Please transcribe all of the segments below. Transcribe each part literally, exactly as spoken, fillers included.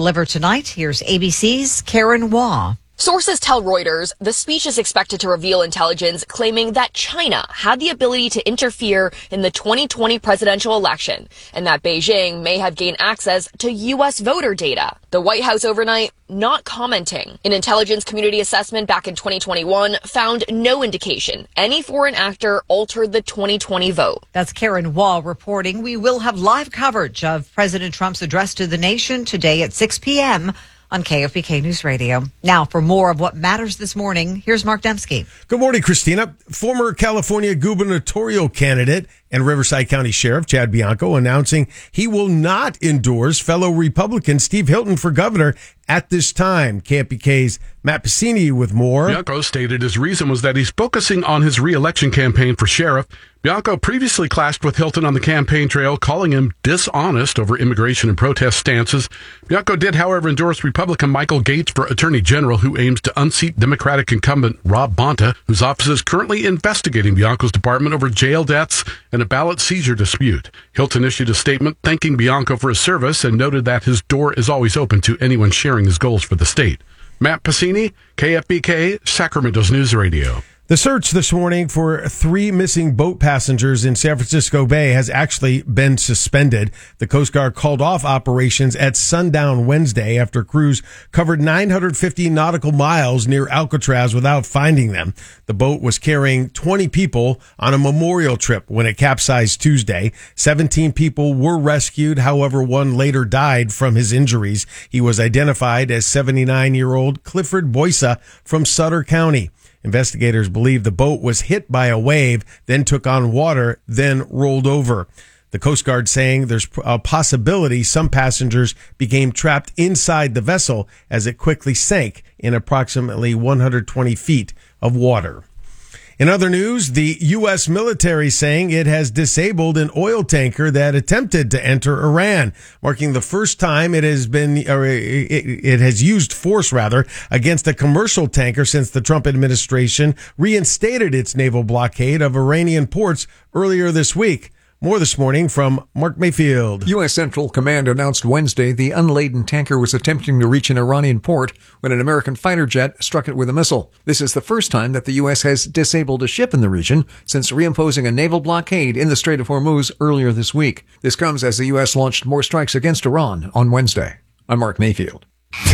deliver tonight. Here's A B C's Karen Waugh. Sources tell Reuters the speech is expected to reveal intelligence claiming that China had the ability to interfere in the twenty twenty presidential election and that Beijing may have gained access to U S voter data. The White House overnight not commenting. An intelligence community assessment back in twenty twenty-one found no indication any foreign actor altered the twenty twenty vote. That's Karen Waugh reporting. We will have live coverage of President Trump's address to the nation today at six p.m. on K F B K News Radio. Now, for more of what matters this morning, here's Mark Dembski. Good morning, Christina. Former California gubernatorial candidate and Riverside County Sheriff Chad Bianco announcing he will not endorse fellow Republican Steve Hilton for governor at this time. K F B K's Matt Pacini with more. Bianco stated his reason was that he's focusing on his re-election campaign for sheriff. Bianco previously clashed with Hilton on the campaign trail, calling him dishonest over immigration and protest stances. Bianco did, however, endorse Republican Michael Gates for Attorney General, who aims to unseat Democratic incumbent Rob Bonta, whose office is currently investigating Bianco's department over jail deaths and a ballot seizure dispute. Hilton issued a statement thanking Bianco for his service and noted that his door is always open to anyone sharing his goals for the state. Matt Pacini, K F B K, Sacramento's News Radio. The search this morning for three missing boat passengers in San Francisco Bay has actually been suspended. The Coast Guard called off operations at sundown Wednesday after crews covered nine hundred fifty nautical miles near Alcatraz without finding them. The boat was carrying twenty people on a memorial trip when it capsized Tuesday. seventeen people were rescued. However, one later died from his injuries. He was identified as seventy-nine-year-old Clifford Boysa from Sutter County. Investigators believe the boat was hit by a wave, then took on water, then rolled over. The Coast Guard saying there's a possibility some passengers became trapped inside the vessel as it quickly sank in approximately one hundred twenty feet of water. In other news, the U S military saying it has disabled an oil tanker that attempted to enter Iran, marking the first time it has been, or it, it has used force rather, against a commercial tanker since the Trump administration reinstated its naval blockade of Iranian ports earlier this week. More this morning from Mark Mayfield. U S Central Command announced Wednesday the unladen tanker was attempting to reach an Iranian port when an American fighter jet struck it with a missile. This is the first time that the U S has disabled a ship in the region since reimposing a naval blockade in the Strait of Hormuz earlier this week. This comes as the U S launched more strikes against Iran on Wednesday. I'm Mark Mayfield.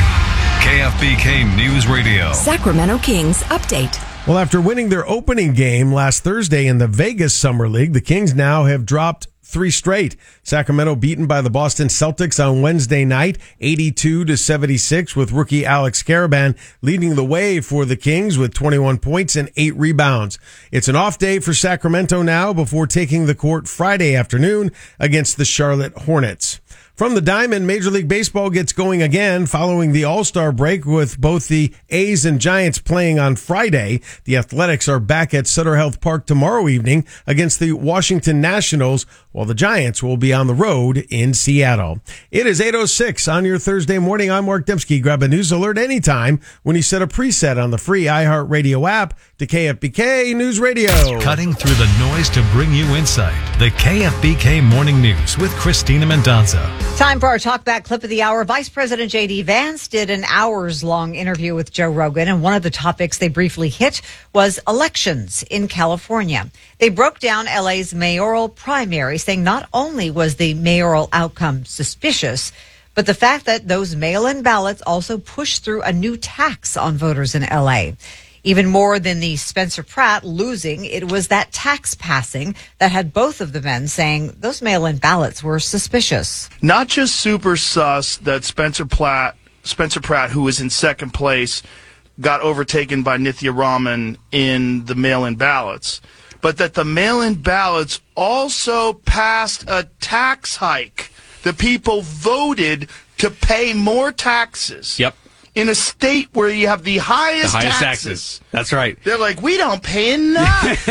K F B K News Radio. Sacramento Kings update. Well, after winning their opening game last Thursday in the Vegas Summer League, the Kings now have dropped three straight. Sacramento beaten by the Boston Celtics on Wednesday night, eighty-two to seventy-six, with rookie Alex Karaban leading the way for the Kings with twenty-one points and eight rebounds. It's an off day for Sacramento now before taking the court Friday afternoon against the Charlotte Hornets. From the Diamond, Major League Baseball gets going again following the All-Star break with both the A's and Giants playing on Friday. The Athletics are back at Sutter Health Park tomorrow evening against the Washington Nationals, while the Giants will be on the road in Seattle. It is eight oh six on your Thursday morning. I'm Mark Dembski. Grab a news alert anytime when you set a preset on the free iHeartRadio app to K F B K News Radio. Cutting through the noise to bring you insight. The K F B K Morning News with Christina Mendonza. Time for our talkback clip of the hour. Vice President J D. Vance did an hours-long interview with Joe Rogan, and one of the topics they briefly hit was elections in California. They broke down L A's mayoral primary, saying not only was the mayoral outcome suspicious, but the fact that those mail-in ballots also pushed through a new tax on voters in L A. Even more than the Spencer Pratt losing, it was that tax passing that had both of the men saying those mail-in ballots were suspicious. Not just super sus that Spencer Pratt, Spencer Pratt, who was in second place, got overtaken by Nithya Raman in the mail-in ballots, but that the mail-in ballots also passed a tax hike. The people voted to pay more taxes. Yep. In a state where you have the highest, the highest taxes. taxes. That's right. They're like, we don't pay enough.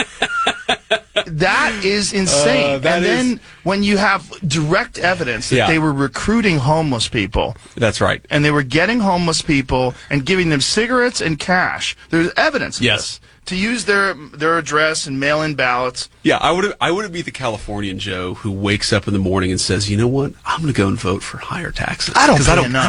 That is insane. Uh, that and is... then when you have direct evidence that yeah. they were recruiting homeless people. That's right. And they were getting homeless people and giving them cigarettes and cash. There's evidence of yes. this. To use their their address and mail in ballots. Yeah, I would I wouldn't be the Californian Joe who wakes up in the morning and says, you know what, I'm going to go and vote for higher taxes. I don't pay I don't, enough.